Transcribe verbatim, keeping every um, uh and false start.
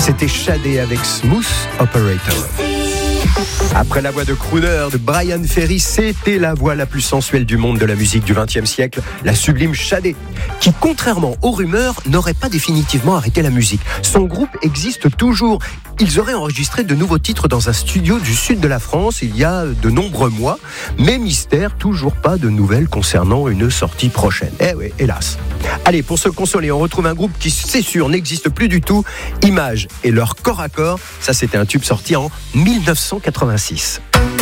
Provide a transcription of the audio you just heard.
C'était Shadé avec Smooth Operator. Après la voix de crooner de Brian Ferry, c'était la voix la plus sensuelle du monde de la musique du vingtième siècle, la sublime Shadé, qui, contrairement aux rumeurs, n'aurait pas définitivement arrêté la musique. Son groupe existe toujours. Ils auraient enregistré de nouveaux titres dans un studio du sud de la France il y a de nombreux mois, mais mystère, toujours pas de nouvelles concernant une sortie prochaine. Eh oui, hélas. Allez, pour se consoler, on retrouve un groupe qui, c'est sûr, n'existe plus du tout, Image et leur corps à corps. Ça, c'était un tube sorti en mille neuf cent quatre-vingt-six.